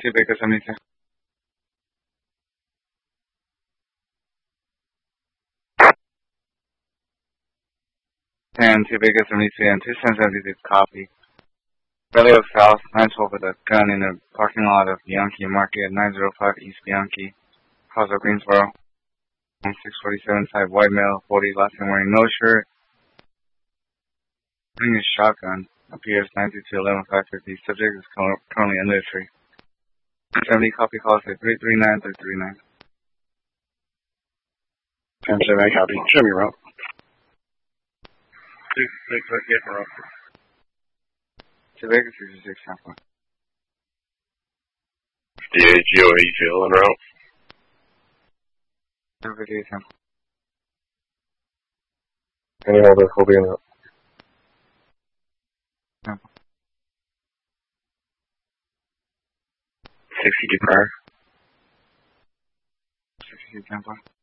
2 Baker 72. 10 2 Baker 73 and 2776 copy. Belly of South, 912 with a gun in the parking lot of Bianchi Market, 905 East Bianchi, House of Greensboro. 647 type white male, 40, last time wearing no shirt. Bring his shotgun. Appears 922-11-550. Subject is currently under the tree. 70 copy calls at 339-339. 10-7 copy. Show me route. 6 get route. 2 Baker 66 Tampa. DAGO, how you feel en route? 58 Tampa. Any holder holding en route. Tampa. 60 prior. 60 Tampa.